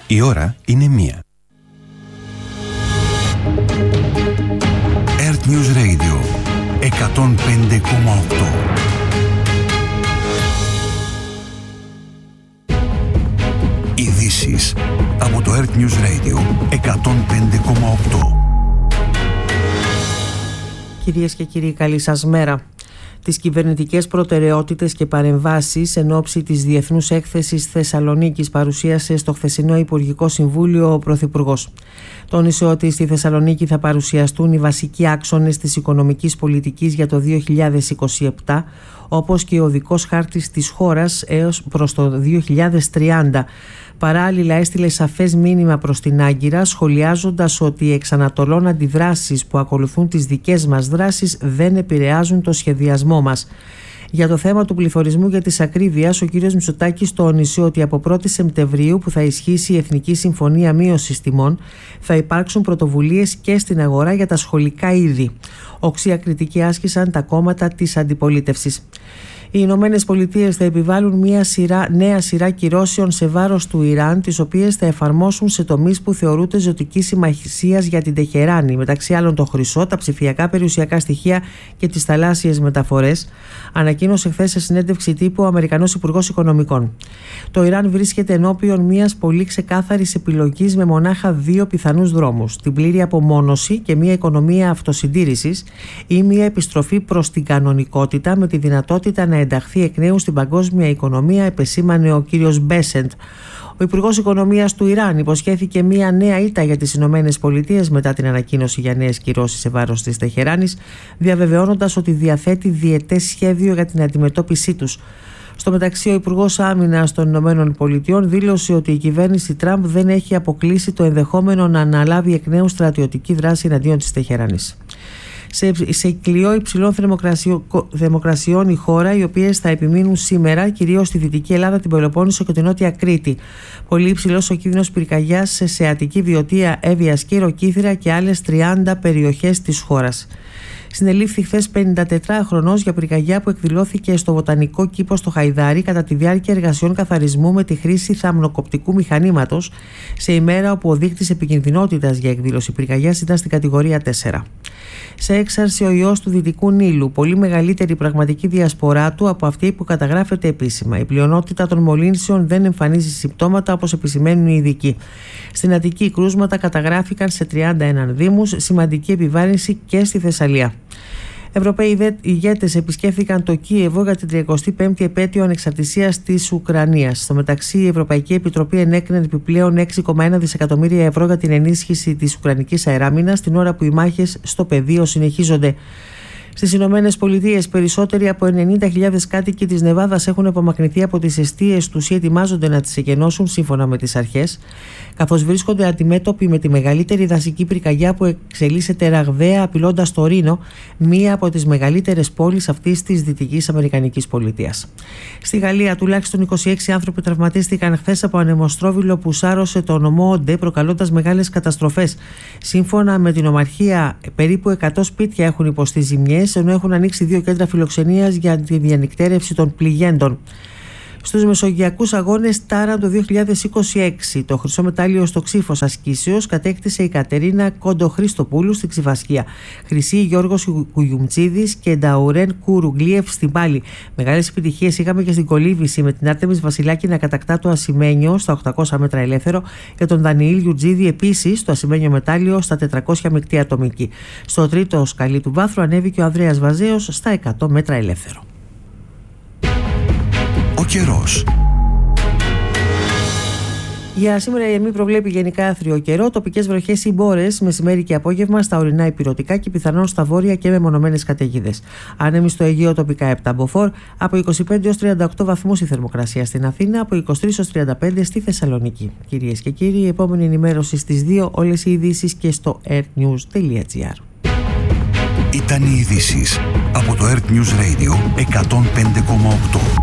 Η ώρα είναι 1. Earth News Radio 105,8. Ειδήσεις από το Earth News Radio 105,8. Κυρίες και κύριοι, καλή σας μέρα. Τις κυβερνητικές προτεραιότητες και παρεμβάσεις εν ώψη της Διεθνούς Έκθεσης Θεσσαλονίκης παρουσίασε στο χθεσινό Υπουργικό Συμβούλιο ο Πρωθυπουργός. Τόνισε ότι στη Θεσσαλονίκη θα παρουσιαστούν οι βασικοί άξονες της οικονομικής πολιτικής για το 2027, όπως και ο οδικός χάρτης της χώρας έως προς το 2030. Παράλληλα έστειλε σαφές μήνυμα προς την Άγκυρα, σχολιάζοντας ότι οι εξανατολών αντιδράσεις που ακολουθούν τις δικές μας δράσεις δεν επηρεάζουν το σχεδιασμό μας. Για το θέμα του πληθωρισμού και της ακρίβειας, ο κ. Μητσοτάκης τόνισε ότι από 1η Σεπτεμβρίου, που θα ισχύσει η Εθνική Συμφωνία Μείωσης Τιμών, θα υπάρξουν πρωτοβουλίες και στην αγορά για τα σχολικά είδη. Οξία κριτική άσκησαν τα κόμματα της αντιπολίτευσης. Οι Ηνωμένες Πολιτείες θα επιβάλλουν μια νέα σειρά κυρώσεων σε βάρος του Ιράν, τις οποίες θα εφαρμόσουν σε τομείς που θεωρούνται ζωτικής σημασίας για την Τεχεράνη, μεταξύ άλλων το χρυσό, τα ψηφιακά περιουσιακά στοιχεία και τις θαλάσσιες μεταφορές, ανακοίνωσε χθες σε συνέντευξη τύπου ο Αμερικανός Υπουργός Οικονομικών. Το Ιράν βρίσκεται ενώπιον μιας πολύ ξεκάθαρης επιλογής με μονάχα δύο πιθανούς δρόμους: την πλήρη απομόνωση και μια οικονομία αυτοσυντήρησης, ή μια επιστροφή προς την κανονικότητα με τη δυνατότητα να ενταχθεί εκ νέου στην παγκόσμια οικονομία, επεσήμανε ο κύριος Μπέσεντ. Ο Υπουργός Οικονομίας του Ιράν υποσχέθηκε μια νέα ήττα για τις Ηνωμένες Πολιτείες μετά την ανακοίνωση για νέες κυρώσεις σε βάρος της Τεχεράνης, διαβεβαιώνοντας ότι διαθέτει διετές σχέδιο για την αντιμετώπιση τους. Στο μεταξύ, ο Υπουργός Άμυνας των Ηνωμένων Πολιτειών δήλωσε ότι η κυβέρνηση Τραμπ δεν έχει αποκλείσει το ενδεχόμενο να αναλάβει εκ νέου στρατιωτική δράση εναντίον της Τεχεράνης. Σε κλειό υψηλών θερμοκρασιών η χώρα, οι οποίες θα επιμείνουν σήμερα κυρίως στη Δυτική Ελλάδα, την Πελοπόννησο και την Νότια Κρήτη. Πολύ υψηλός ο κίνδυνος πυρκαγιάς σε Αττική, Βιωτία, Εύβοιας και Ροκίθυρα και άλλες 30 περιοχές της χώρας. Συνελήφθη χθες 54χρονος για πυρκαγιά που εκδηλώθηκε στο Βοτανικό Κήπο στο Χαϊδάρι κατά τη διάρκεια εργασιών καθαρισμού με τη χρήση θαμνοκοπτικού μηχανήματος, σε ημέρα όπου ο δείκτης επικινδυνότητας για εκδήλωση πυρκαγιάς ήταν στην κατηγορία 4. Σε έξαρση ο ιός του Δυτικού Νείλου, πολύ μεγαλύτερη πραγματική διασπορά του από αυτή που καταγράφεται επίσημα. Η πλειονότητα των μολύνσεων δεν εμφανίζει συμπτώματα, όπως επισημαίνουν οι ειδικοί. Στην Αττική οι κρούσματα καταγράφηκαν σε 31 δήμους, σημαντική επιβάρυνση και στη Θεσσαλία. Ευρωπαίοι ηγέτες επισκέφθηκαν το Κίεβο για την 35η επέτειο ανεξαρτησίας της Ουκρανίας. Στο μεταξύ, η Ευρωπαϊκή Επιτροπή ενέκρινε επιπλέον 6,1 δισεκατομμύρια ευρώ για την ενίσχυση της Ουκρανικής αεράμινας, την ώρα που οι μάχες στο πεδίο συνεχίζονται. Στις Ηνωμένες Πολιτείες, περισσότεροι από 90.000 κάτοικοι της Νεβάδας έχουν απομακρυνθεί από τις εστίες τους ή ετοιμάζονται να τις εκενώσουν, σύμφωνα με τις αρχές, καθώς βρίσκονται αντιμέτωποι με τη μεγαλύτερη δασική πυρκαγιά που εξελίσσεται ραγδαία, απειλώντας το Ρήνο, μία από τις μεγαλύτερες πόλεις αυτής της Δυτικής Αμερικανικής πολιτείας. Στη Γαλλία, τουλάχιστον 26 άνθρωποι τραυματίστηκαν χθες από ανεμοστρόβιλο που σάρωσε το νομό Όντε, προκαλώντας μεγάλες καταστροφές. Σύμφωνα με την Ομαρχία, περίπου 100 σπίτια έχουν υποστεί ζημιές, ενώ έχουν ανοίξει 2 κέντρα φιλοξενίας για τη διανυκτέρευση των πληγέντων. Στους Μεσογειακούς Αγώνες Τάρα το 2026, το χρυσό μετάλλιο στο ξύφος ασκήσεως κατέκτησε η Κατερίνα Κοντοχρήστοπούλου στην Ξηφασκία. Χρυσή Γιώργος Κουγιουμτσίδης και Νταουρέν Κουρουγκλίεφ στην Πάλη. Μεγάλες επιτυχίες είχαμε και στην κολύμβηση, με την Άρτεμις Βασιλάκη να κατακτά το ασημένιο στα 800 μέτρα ελεύθερο και τον Δανιήλ Γιουτζίδη επίσης το ασημένιο μετάλλιο στα 400 μεικτή ατομική. Στο τρίτο σκαλί του βάθρου ανέβηκε ο Ανδρέας Βαζέος στα 100 μέτρα ελεύθερο. Ο καιρός. Για σήμερα η ΕΜΗ προβλέπει γενικά άθριο καιρό, τοπικές βροχές ή μπόρες μεσημέρι και απόγευμα στα ορεινά υπηρωτικά και πιθανόν στα βόρεια και μεμονωμένες καταιγίδες. Άνεμοι στο Αιγαίο τοπικά 7 μποφόρ, από 25 έως 38 βαθμούς η θερμοκρασία στην Αθήνα, από 23 έως 35 στη Θεσσαλονίκη. Κυρίες και κύριοι, η επόμενη ενημέρωση στις 2, όλες οι ειδήσεις και στο earthnews.gr. Ήταν οι ειδήσεις από το Earth News Radio 105,8.